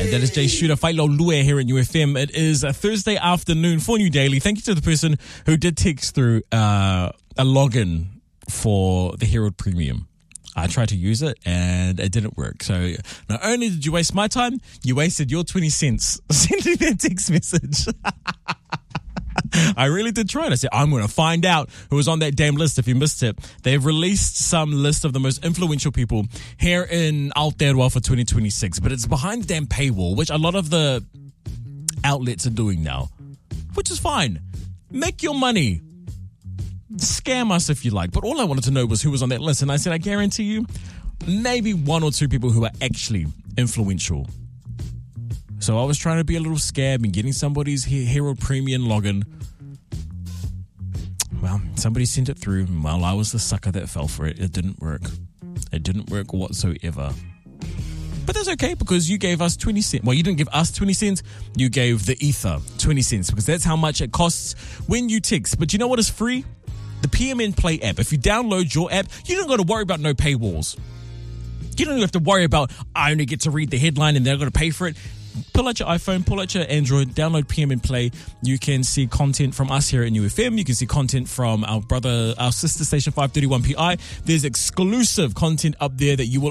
That is Jay Shooter, Failo Lue here at UFM. It is a Thursday afternoon for New Daily. Thank you to the person who did text through a login for the Herald Premium. I tried to use it and it didn't work. So not only did you waste my time, you wasted your 20 cents sending that text message. I really did try it. I said, I'm going to find out who was on that damn list if you missed it. They've released some list of the most influential people here in Aotearoa for 2026, but it's behind the damn paywall, which a lot of the outlets are doing now, which is fine. Make your money. Scam us if you like. But all I wanted to know was who was on that list. And I said, I guarantee you, maybe one or two people who are actually influential. So I was trying to be a little scam and getting somebody's Herald Premium login. Well, somebody sent it through. Well, I was the sucker that fell for it. It didn't work. It didn't work whatsoever. But that's okay because you gave us 20 cents. Well, you didn't give us 20 cents. You gave the ether 20 cents because that's how much it costs when you text. But you know what is free? The PMN Play app. If you download your app, you don't got to worry about no paywalls. You don't have to worry about, I only get to read the headline and they're going to pay for it. Pull out your iPhone, pull out your Android, download PMN Play. You can see content from us here at UFM. You can see content from our sister station 531 PI. There's exclusive content up there that you will